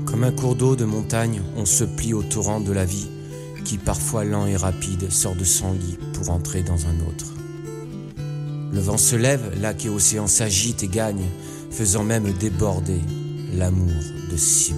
Comme un cours d'eau de montagne, on se plie au torrent de la vie, qui parfois lent et rapide sort de son lit pour entrer dans un autre. Le vent se lève, lac et océan s'agitent et gagnent, faisant même déborder l'amour de si